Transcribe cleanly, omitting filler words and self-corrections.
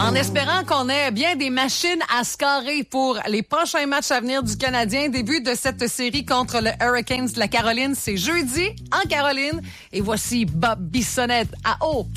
En espérant qu'on ait bien des machines à scorer pour les prochains matchs à venir du Canadien. Début de cette série contre le Hurricanes de la Caroline. C'est jeudi en Caroline. Et voici Bob Bissonnette à haut